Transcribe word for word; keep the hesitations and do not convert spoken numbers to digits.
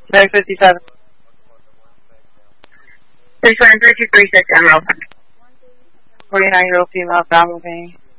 nine fifty-seven. six one three two three six Emerald. forty-nine-year-old female, abdominal pain.